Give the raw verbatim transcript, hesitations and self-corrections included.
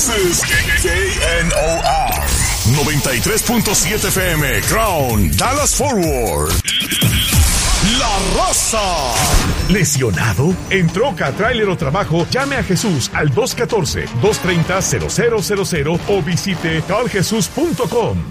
This is K N O R noventa y tres punto siete F M, Crown, Dallas Forward. La Raza. ¿Lesionado? ¿En troca, tráiler o trabajo? Llame a Jesús al dos uno cuatro, dos tres cero, cero cero cero cero o visite tal jesús punto com.